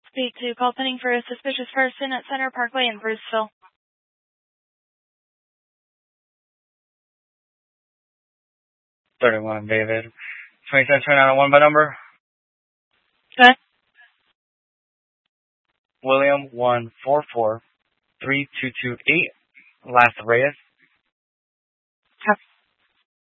Speak to call pending for a suspicious person at Center Parkway in Bruceville. 31, David. 272901 by number? Okay. William 1443228. Last Reyes.